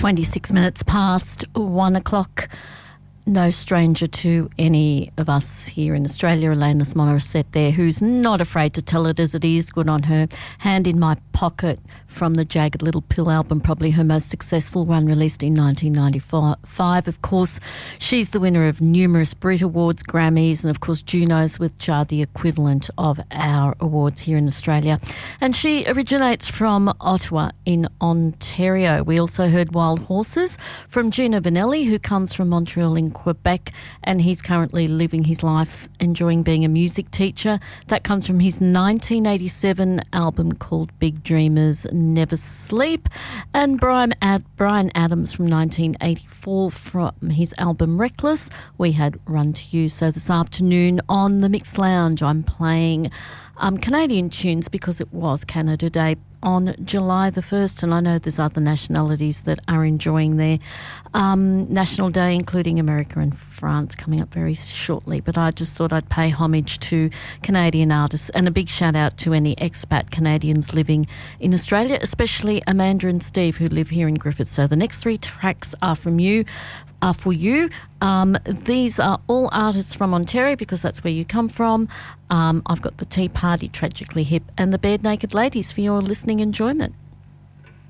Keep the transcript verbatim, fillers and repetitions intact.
twenty-six minutes past one o'clock. No stranger to any of us here in Australia. Alanis Morissette there, who's not afraid to tell it as it is. Good on her. Hand in My Pocket from the Jagged Little Pill album, probably her most successful one, released in nineteen ninety-five. Of course, she's the winner of numerous Brit Awards, Grammys, and of course Junos, which are the equivalent of our awards here in Australia. And she originates from Ottawa in Ontario. We also heard Wild Horses from Gino Vanelli, who comes from Montreal in Quebec, and he's currently living his life enjoying being a music teacher. That comes from his nineteen eighty-seven album called Big Dreamers Never Sleep. And Brian, Ad- Brian Adams from nineteen eighty-four from his album Reckless. We had Run to You. So this afternoon on the Mix Lounge, I'm playing um, Canadian tunes because it was Canada Day on July the first, and I know there's other nationalities that are enjoying their um, National Day, including America and France, coming up very shortly. But I just thought I'd pay homage to Canadian artists, and a big shout out to any expat Canadians living in Australia, especially Amanda and Steve, who live here in Griffith. So the next three tracks are from you. Are for you. Um, these are all artists from Ontario because that's where you come from. Um, I've got the Tea Party, Tragically Hip, and the Barenaked Ladies for your listening enjoyment.